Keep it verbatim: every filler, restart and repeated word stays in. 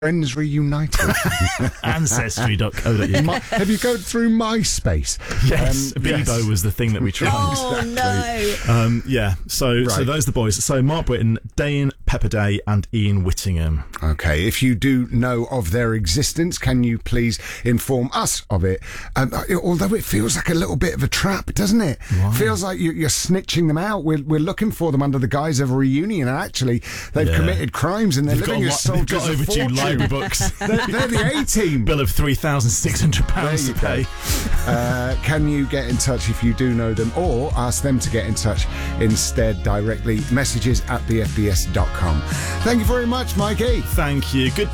Friends Reunited. Ancestry dot co dot U K. My, have you gone through MySpace? Yes, Um, Bebo yes. was the thing that we tried. Oh, Exactly. no. Um, yeah, so so Right. those are the boys. So Mark Britton, Dane Pepperday, and Ian Whittingham. Okay, if you do know of their existence, can you please inform us of it? Um, uh, although it feels like a little bit of a trap, doesn't it? Why? Feels like you, you're snitching them out. We're, we're looking for them under the guise of a reunion, and actually they've Yeah. committed crimes and they're They've got, living a as li- they've soldiers got of overdue fortune. library books. They're, they're the A-team. Bill of three thousand six hundred pounds There to you pay. go. Uh, can you get in touch if you do know them, or ask them to get in touch instead directly? Messages at the f b s dot com. Thank you very much, Mikey. Thank you. Good